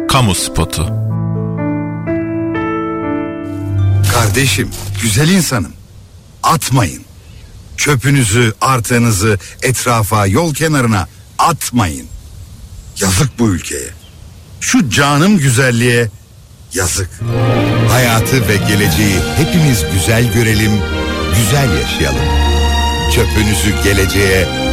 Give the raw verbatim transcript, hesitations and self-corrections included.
Kamu spotu. Kardeşim, güzel insanım. Atmayın. Çöpünüzü, artığınızı etrafa, yol kenarına atmayın. Yazık bu ülkeye. Şu canım güzelliğe yazık. Hayatı ve geleceği hepimiz güzel görelim, güzel yaşayalım. Çöpünüzü geleceğe